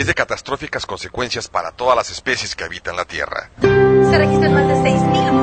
es de catastróficas consecuencias para todas las especies que habitan la Tierra. Se registran más de 6.000